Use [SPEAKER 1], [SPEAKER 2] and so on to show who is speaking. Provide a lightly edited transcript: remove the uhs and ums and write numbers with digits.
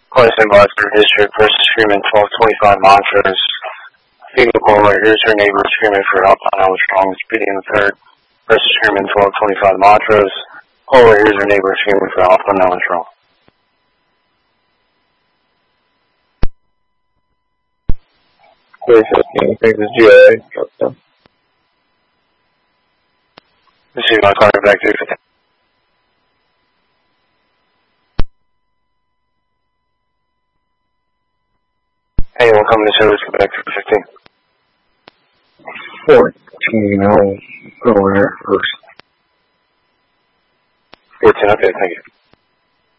[SPEAKER 1] Question by 3rd District versus Freeman 1225 Montrose. Vehicle caller, here's her neighbor screaming for help on how strong speeding in the 3rd versus Freeman 1225 Montrose. Caller, here's her neighbor screaming for help on how strong.
[SPEAKER 2] Clear 15, Texas GLA.
[SPEAKER 1] Receive my car back to 15. Hey, we'll come to service back to 15.
[SPEAKER 2] 14, I'll go over there first.
[SPEAKER 1] 14, okay, thank you.